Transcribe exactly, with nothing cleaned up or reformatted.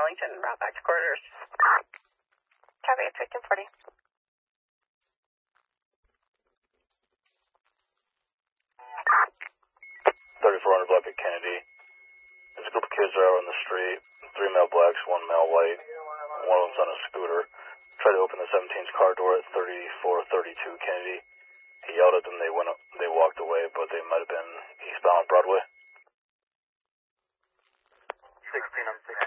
Wellington, route back to quarters. Copy, it's fifteen forty. thirty-four hundred Black at Kennedy. There's a group of kids out on the street. Three male blacks, one male white. One of them's on a scooter. Tried to open the seventeen's car door at thirty-four thirty-two Kennedy. He yelled at them. They went up, they walked away, but they might have been eastbound Broadway. sixteen, I'm six.